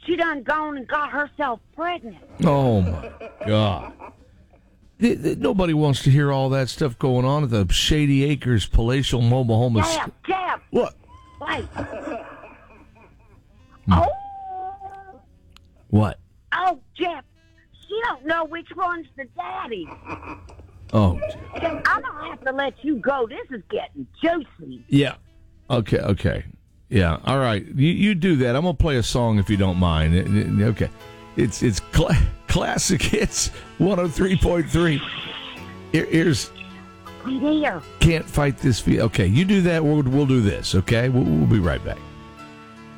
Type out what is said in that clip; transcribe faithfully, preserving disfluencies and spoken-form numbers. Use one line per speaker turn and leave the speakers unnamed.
She done gone and got herself pregnant.
Oh, my God. Th- th- Nobody wants to hear all that stuff going on at the Shady Acres Palatial Mobile Home. Est-
Jeff, Jeff,
What?
wait.
Hmm.
Oh,
What?
oh, Jeff, she don't know which one's the daddy.
Oh,
Jeff, I'm gonna have to let you go. This is getting juicy.
yeah. Okay, okay. Yeah, all right. You you do that. I'm going to play a song if you don't mind. It- it- Okay. It's it's cla- classic hits one oh three point three. Here, here's
Right here.
Can't Fight This Fear. Okay, you do that. We'll, we'll do this, okay? We'll, we'll be right back.